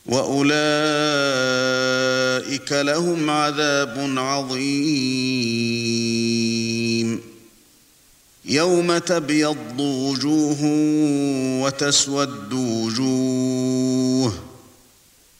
وأولئك لهم عذاب عظيم. يوم تبيض وجوه وتسود وجوه